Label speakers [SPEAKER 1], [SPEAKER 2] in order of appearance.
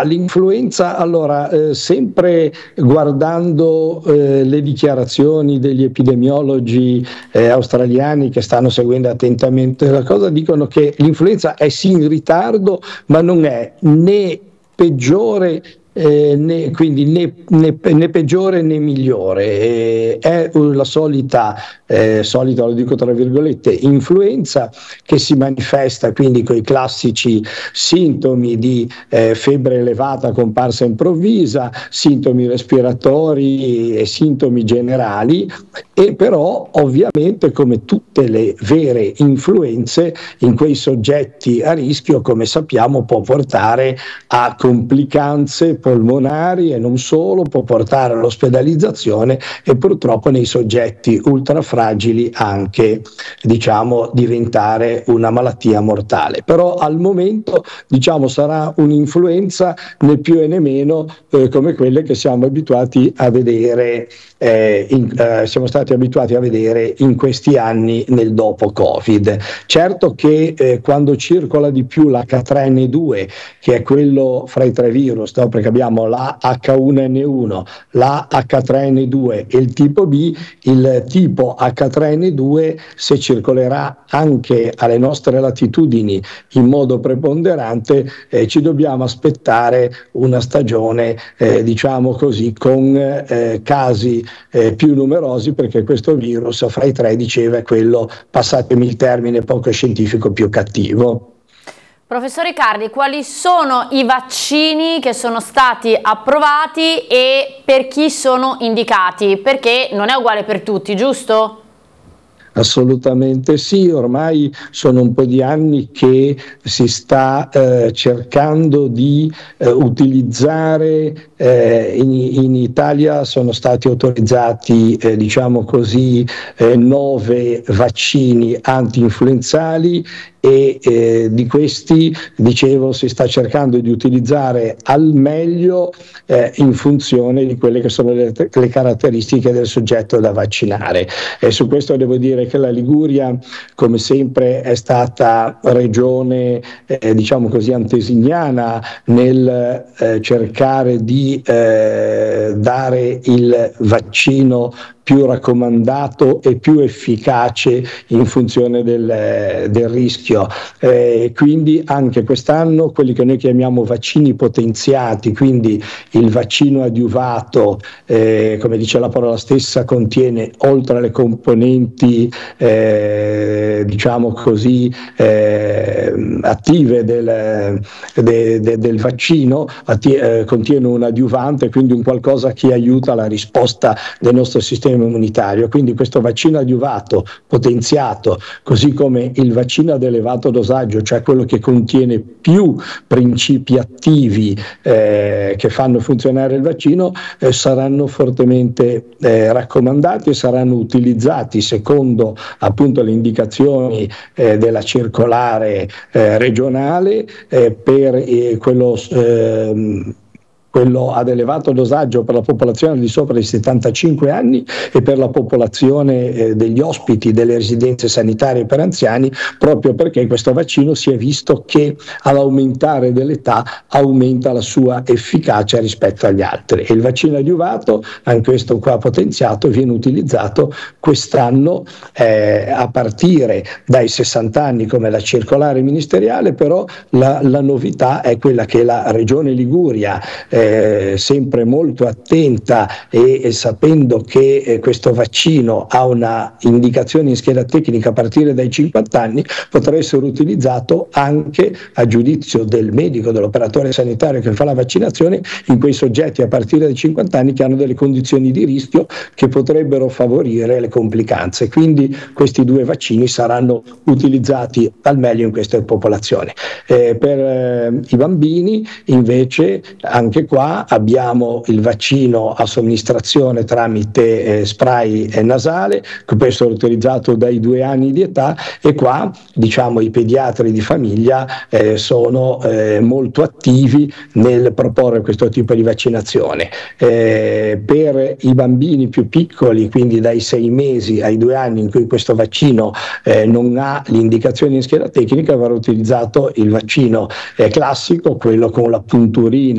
[SPEAKER 1] Ma l'influenza, allora, sempre guardando le dichiarazioni degli epidemiologi australiani che stanno seguendo attentamente la cosa, dicono che l'influenza è sì in ritardo, ma non è né peggiore né peggiore né migliore. È la solita, lo dico tra virgolette, influenza che si manifesta quindi con i classici sintomi di febbre elevata comparsa improvvisa, sintomi respiratori e sintomi generali, e però ovviamente, come tutte le vere influenze, in quei soggetti a rischio, come sappiamo, può portare a complicanze polmonari e non solo, può portare all'ospedalizzazione e purtroppo nei soggetti ultrafragili anche, diciamo, diventare una malattia mortale. Però al momento, diciamo, sarà un'influenza né più e né meno come quelle che siamo abituati a vedere siamo stati abituati a vedere in questi anni nel dopo Covid. Certo che quando circola di più l'H3N2, che è quello fra i tre virus, no? Perché abbiamo la H1N1, la H3N2 e il tipo B, il tipo H3N2, se circolerà anche alle nostre latitudini in modo preponderante, ci dobbiamo aspettare una stagione, diciamo così, con casi più numerosi, perché questo virus fra i tre, diceva, è quello, passatemi il termine poco scientifico, più cattivo.
[SPEAKER 2] Professor Riccardi, quali sono i vaccini che sono stati approvati e per chi sono indicati? Perché non è uguale per tutti, giusto?
[SPEAKER 1] Assolutamente sì, ormai sono un po' di anni che si sta cercando di utilizzare, in Italia sono stati autorizzati, diciamo così, 9 vaccini anti-influenzali, e di questi, dicevo, si sta cercando di utilizzare al meglio in funzione di quelle che sono le caratteristiche del soggetto da vaccinare. E su questo devo dire che la Liguria, come sempre, è stata regione, diciamo così, antesignana nel cercare di dare il vaccino più raccomandato e più efficace in funzione del rischio. Quindi anche quest'anno quelli che noi chiamiamo vaccini potenziati, quindi il vaccino adiuvato, come dice la parola stessa, contiene, oltre alle componenti diciamo così attive del vaccino, contiene un adiuvante, quindi un qualcosa che aiuta la risposta del nostro sistema immunitario. Quindi questo vaccino adiuvato, potenziato, così come il vaccino ad elevato dosaggio, cioè quello che contiene più principi attivi che fanno funzionare il vaccino, saranno fortemente raccomandati e saranno utilizzati secondo appunto le indicazioni della circolare regionale per quello ad elevato dosaggio per la popolazione di sopra i 75 anni e per la popolazione degli ospiti delle residenze sanitarie per anziani, proprio perché questo vaccino si è visto che all'aumentare dell'età aumenta la sua efficacia rispetto agli altri. E il vaccino adiuvato, anche questo qua potenziato, viene utilizzato quest'anno a partire dai 60 anni come la circolare ministeriale, però la novità è quella che la Regione Liguria, sempre molto attenta e sapendo che questo vaccino ha una indicazione in scheda tecnica a partire dai 50 anni, potrà essere utilizzato anche, a giudizio del medico, dell'operatore sanitario che fa la vaccinazione, in quei soggetti a partire dai 50 anni che hanno delle condizioni di rischio che potrebbero favorire le complicanze. Quindi questi 2 vaccini saranno utilizzati al meglio in queste popolazioni. Per i bambini invece, anche qua abbiamo il vaccino a somministrazione tramite spray nasale, che può essere utilizzato dai 2 anni di età, e qua, diciamo, i pediatri di famiglia sono molto attivi nel proporre questo tipo di vaccinazione. Per i bambini più piccoli, quindi dai 6 mesi ai 2 anni, in cui questo vaccino non ha l'indicazione in scheda tecnica, verrà utilizzato il vaccino classico, quello con la punturina